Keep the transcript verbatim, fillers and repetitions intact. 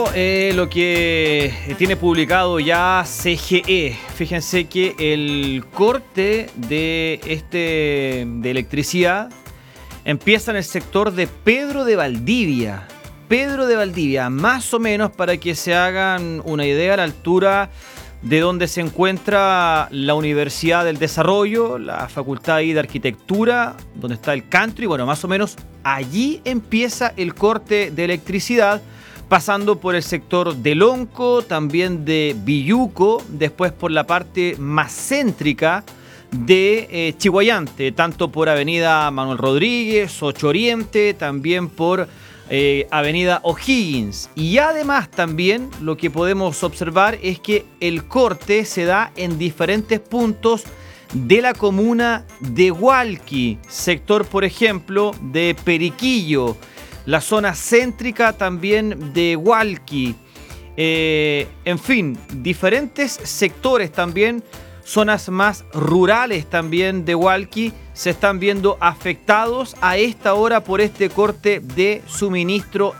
Eh, lo que tiene publicado ya C G E. Fíjense que el corte de este de electricidad empieza en el sector de Pedro de Valdivia. Pedro de Valdivia, más o menos para que se hagan una idea, a la altura de donde se encuentra la Universidad del Desarrollo, la Facultad ahí de Arquitectura, donde está el country. Bueno, más o menos allí empieza el corte de electricidad, pasando por el sector de Lonco, también de Villuco, después por la parte más céntrica de eh, Chiguayante, tanto por Avenida Manuel Rodríguez, ocho Oriente, también por eh, Avenida O'Higgins. Y además también lo que podemos observar es que el corte se da en diferentes puntos de la comuna de Hualqui, sector por ejemplo de Periquillo, la zona céntrica también de Hualqui, eh, en fin, diferentes sectores también, zonas más rurales también de Hualqui se están viendo afectados a esta hora por este corte de suministro